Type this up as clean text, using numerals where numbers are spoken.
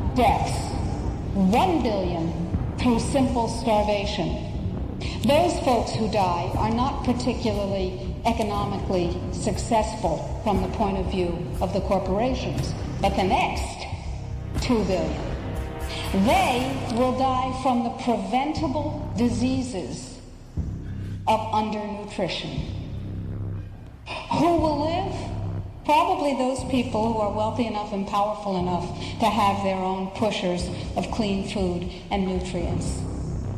deaths, 1 billion through simple starvation. Those folks who die are not particularly economically successful from the point of view of the corporations, but the next 2 billion, they will die from the preventable diseases of undernutrition. Who will live? Probably those people who are wealthy enough and powerful enough to have their own pushers of clean food and nutrients.